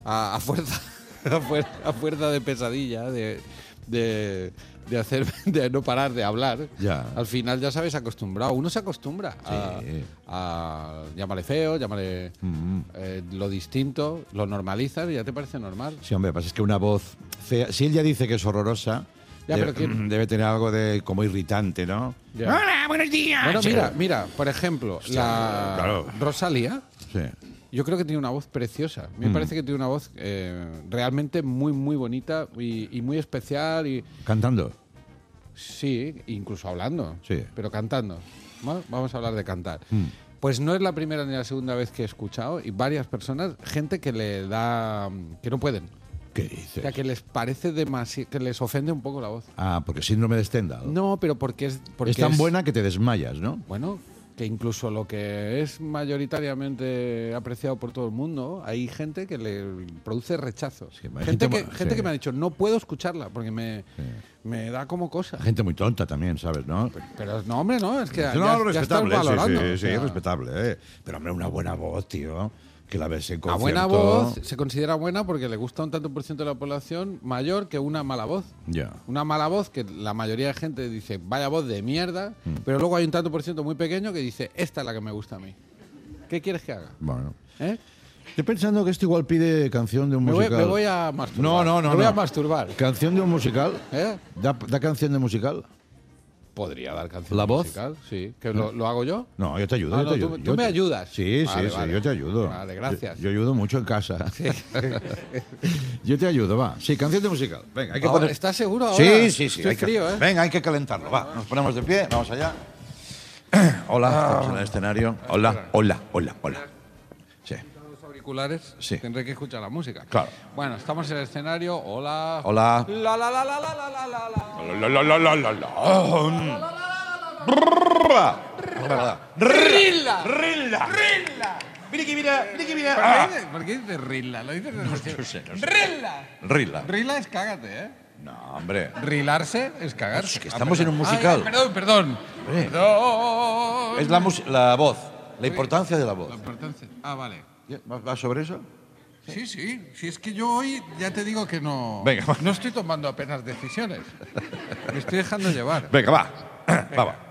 a fuerza, a fuerza de pesadilla, de no parar de hablar, Ya. al final ya sabes acostumbrado. Uno se acostumbra a llámale feo, llámale lo distinto, lo normalizas y ya te parece normal. Sí, hombre, pasa es que una voz fea, si él ya dice que es horrorosa, Ya, pero debe tener algo de como irritante, ¿no? Ya. ¡Hola, buenos días! Bueno, mira, por ejemplo, claro. Rosalía, Sí. yo creo que tiene una voz preciosa. Me parece que tiene una voz realmente muy, muy bonita y muy especial. Y Cantando. sí, incluso hablando, Sí. pero cantando. ¿No? Vamos a hablar de cantar. Pues no es la primera ni la segunda vez que he escuchado, y varias personas, gente que le da... que no pueden. ¿Qué O dices? sea, que les parece demasiado... que les ofende un poco la voz. Ah, porque síndrome de Stendhal. No, pero porque es... Porque es tan buena que te desmayas, ¿no? Bueno, que incluso lo que es mayoritariamente apreciado por todo el mundo, hay gente que le produce rechazo. Sí, hay gente gente que me ha dicho, no puedo escucharla porque me da como cosa. Gente muy tonta también, ¿sabes, no? Pero no, hombre, no, es que ya estás respetable, valorando. sí, O sea, respetable, ¿eh? Pero, hombre, una buena voz, tío, que la ves en una concierto. buena voz se considera buena porque le gusta un tanto por ciento de la población mayor que una mala voz. Ya. Una mala voz que la mayoría de gente dice, vaya voz de mierda, pero luego hay un tanto por ciento muy pequeño que dice, esta es la que me gusta a mí. ¿Qué quieres que haga? Bueno. ¿Eh? Estoy pensando que esto igual pide canción de un musical. Me voy a masturbar. No. Me voy a masturbar. ¿Canción de un musical? ¿Eh? ¿Da canción de musical? Podría dar canción ¿La voz? musical, sí. ¿Que lo hago yo? No, yo te ayudo. Ah, yo no, te ayudo. tú me ayudas. Sí, Vale, sí, vale. yo te ayudo. Vale, gracias. Yo ayudo mucho en casa. Yo te ayudo, va. Sí, canción de musical. Venga, hay que Ahora, poner... ¿estás seguro ahora? Sí. Estoy hay que- frío, ¿eh? Venga, hay que calentarlo, va. Nos ponemos de pie, vamos allá. Hola, estamos en el escenario. Hola. Sí. Los auriculares, Sí. tendré que escuchar la música. Claro. Bueno, estamos en el escenario. Hola. Hola. ¡Rilla! Rilla. ¿Por qué dices Rilla? Lo dices No sé. ¡Rilla! Rilla. Rilla es cágate, ¿eh? No, hombre. Rilarse es cagar. Es que estamos en un musical. Ay, perdón. Eh. Perdón. Es la voz, la importancia de la voz. La importancia. Ah, vale. ¿Va sobre eso? Sí. Si es que yo hoy ya te digo que no. Venga, va. No estoy tomando apenas decisiones. Me estoy dejando llevar. Venga, va. Va.